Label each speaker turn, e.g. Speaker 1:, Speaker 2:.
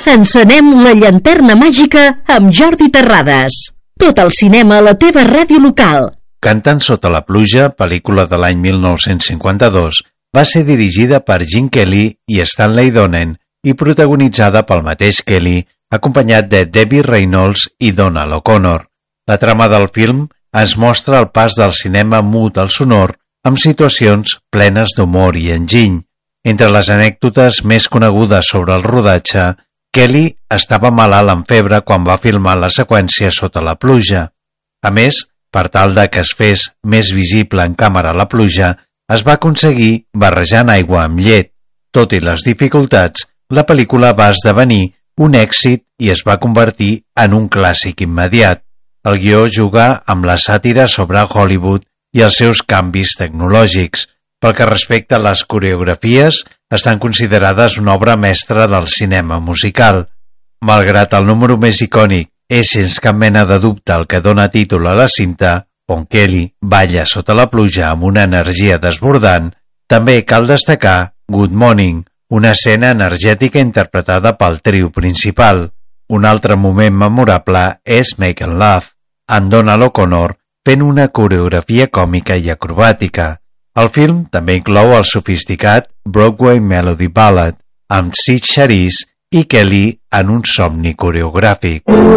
Speaker 1: Encenem la llanterna màgica amb Jordi Terrades. Tot el cinema a la teva ràdio local.
Speaker 2: Cantant sota la pluja, pel·lícula de l'any 1952, va ser dirigida per Gene Kelly i Stanley Donen i protagonitzada pel mateix Kelly, acompanyat de Debbie Reynolds i Donald O'Connor. La trama del film ens mostra el pas del cinema mut al sonor amb situacions plenes d'humor i enginy. Entre les anècdotes més conegudes sobre el rodatge, Kelly estava malalt amb febre quan va filmar la seqüència sota la pluja. A més, per tal de que es fes més visible en càmera la pluja, es va aconseguir barrejant aigua amb llet. Tot i les dificultats, la pel·lícula va esdevenir un èxit i es va convertir en un clàssic immediat. El guió juga amb la sàtira sobre Hollywood i els seus canvis tecnològics. Pel que respecta a les coreografies, estan considerades una obra mestra del cinema musical. Malgrat el número més icònic és sense cap mena de dubte el que dona títol a la cinta, on Kelly balla sota la pluja amb una energia desbordant, també cal destacar Good Morning, una escena energètica interpretada pel trio principal. Un altre moment memorable és Making Love, amb Donald O'Connor fent una coreografia còmica i acrobàtica. El film també inclou el sofisticat Broadway Melody Ballad, amb Sid Charisse i Kelly en un somni coreogràfic.